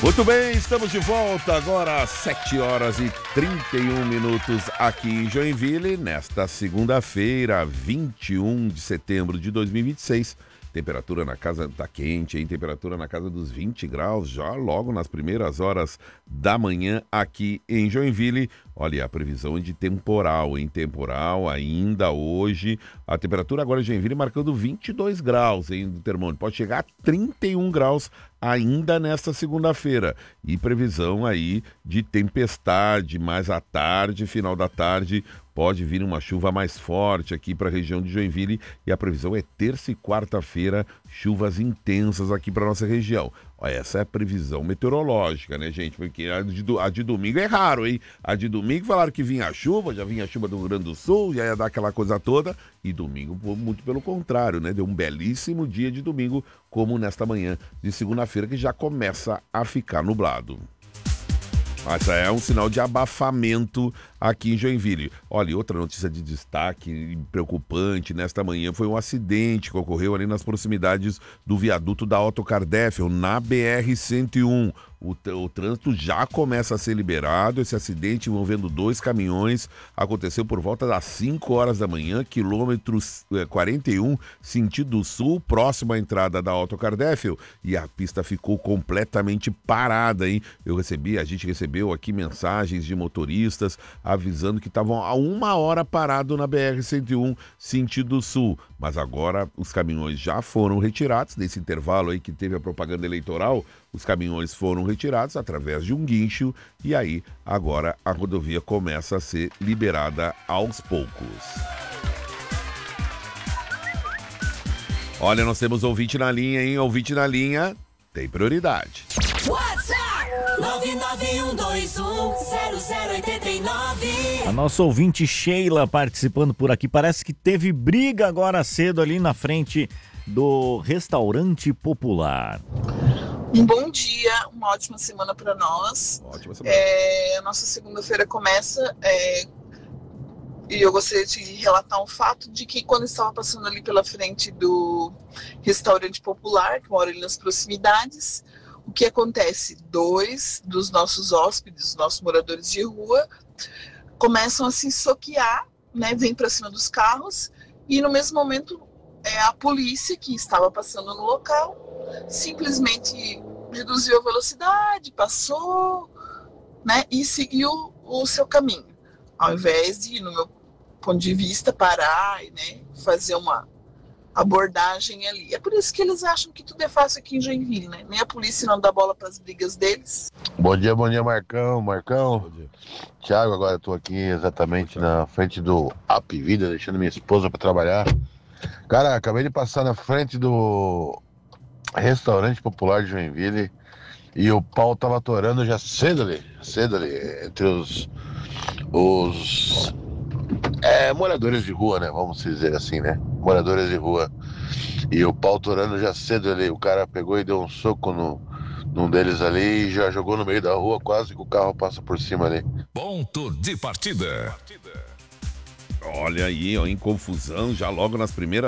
Muito bem, estamos de volta agora às 7 horas e 31 minutos aqui em Joinville, nesta segunda-feira, 21 de setembro de 2026. Temperatura na casa tá quente, hein? Temperatura na casa dos 20 graus, já logo nas primeiras horas da manhã aqui em Joinville. Olha, a previsão é de temporal, hein? Temporal ainda hoje. A temperatura agora em Joinville marcando 22 graus, hein? Do termômetro. Pode chegar a 31 graus ainda nesta segunda-feira. E previsão aí de tempestade mais à tarde, final da tarde. Pode vir uma chuva mais forte aqui para a região de Joinville e a previsão é terça e quarta-feira, chuvas intensas aqui para nossa região. Olha, essa é a previsão meteorológica, né, gente? Porque a de domingo é raro, hein? A de domingo falaram que vinha a chuva, já vinha a chuva do Rio Grande do Sul, já ia dar aquela coisa toda. E domingo, muito pelo contrário, né? Deu um belíssimo dia de domingo, como nesta manhã de segunda-feira, que já começa a ficar nublado. Mas é um sinal de abafamento aqui em Joinville. Olha, outra notícia de destaque preocupante nesta manhã foi um acidente que ocorreu ali nas proximidades do viaduto da Otto Kardeffel, na BR-101. O trânsito já começa a ser liberado. Esse acidente envolvendo 2 caminhões aconteceu por volta das 5 horas da manhã, quilômetro 41, sentido sul, próximo à entrada da Otto Kardeffel, e a pista ficou completamente parada, hein? A gente recebeu aqui mensagens de motoristas avisando que estavam há 1 hora parado na BR-101, sentido sul. Mas agora os caminhões já foram retirados. Nesse intervalo aí que teve a propaganda eleitoral, os caminhões foram retirados através de um guincho e aí agora a rodovia começa a ser liberada aos poucos. Olha, nós temos ouvinte na linha, hein? Ouvinte na linha tem prioridade. WhatsApp 991210089. A nossa ouvinte Sheila participando por aqui. Parece que teve briga agora cedo ali na frente do Restaurante Popular. Um bom dia, uma ótima semana para nós. Ótima semana. A nossa segunda-feira começa e eu gostaria de relatar um fato de que quando eu estava passando ali pela frente do Restaurante Popular, que mora ali nas proximidades, o que acontece? 2 dos nossos hóspedes, nossos moradores de rua, começam a se soquear, né? Vêm para cima dos carros e no mesmo momento a polícia que estava passando no local simplesmente reduziu a velocidade, passou, né, e seguiu o seu caminho, ao invés de, no meu ponto de vista, parar e, né, fazer uma abordagem ali. É por isso que eles acham que tudo é fácil aqui em Joinville, né? Nem a polícia não dá bola para as brigas deles. Bom dia, Marcão. Bom dia. Thiago, agora eu tô aqui exatamente na frente do Up Vida, deixando minha esposa para trabalhar. Cara, acabei de passar na frente do Restaurante Popular de Joinville e o pau tava atorando já cedo ali, entre os moradores de rua, né? Vamos dizer assim, né? Moradores de rua. E o pau atorando já cedo ali. O cara pegou e deu um soco num deles ali e já jogou no meio da rua, quase que o carro passa por cima ali. Ponto de partida. Olha aí, ó, em confusão, já logo nas primeiras